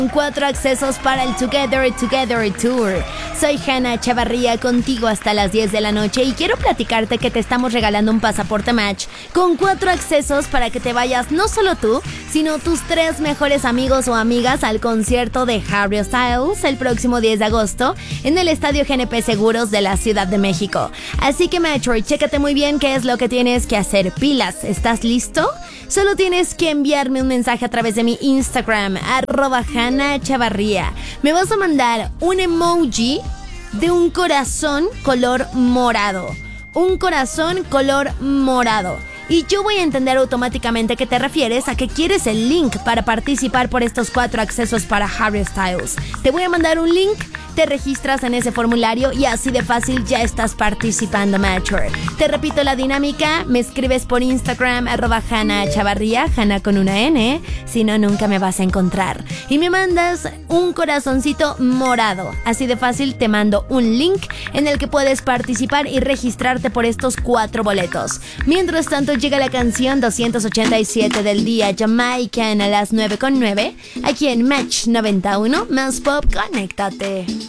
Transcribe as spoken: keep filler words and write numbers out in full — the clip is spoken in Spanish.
Cuatro accesos para el Together Together Tour. Soy Hanna Chavarría, contigo hasta las diez de la noche, y quiero platicarte que te estamos regalando un pasaporte Match con cuatro accesos para que te vayas no solo tú, sino tus tres mejores amigos o amigas al concierto de Harry Styles el próximo diez de agosto en el Estadio G N P Seguros de la Ciudad de México. Así que Metroid, chécate muy bien qué es lo que tienes que hacer. Pilas, ¿estás listo? Solo tienes que enviarme un mensaje a través de mi Instagram, arroba Hanna Chavarría. Me vas a mandar un emoji de un corazón color morado. Un corazón color morado. Y yo voy a entender automáticamente que te refieres a que quieres el link para participar por estos cuatro accesos para Harry Styles. Te voy a mandar un link, te registras en ese formulario y así de fácil ya estás participando, Matcher. Te repito la dinámica, me escribes por Instagram, arroba Hanna Chavarría, Hanna con una N, si no nunca me vas a encontrar. Y me mandas un corazoncito morado. Así de fácil te mando un link en el que puedes participar y registrarte por estos cuatro boletos. Mientras tanto, llega la canción doscientos ochenta y siete del día Jamaican a las nueve con nueve, aquí en Match noventa y uno, más pop, conéctate.